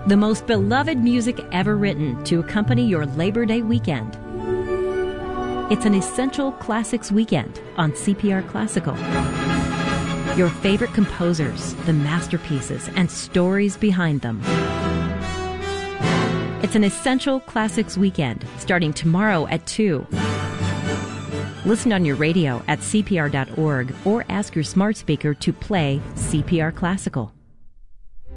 The most beloved music ever written to accompany your Labor Day weekend. It's an Essential Classics weekend on CPR Classical. Your favorite composers, the masterpieces, and stories behind them. It's an Essential Classics weekend starting tomorrow at 2. Listen on your radio at CPR.org or ask your smart speaker to play CPR Classical.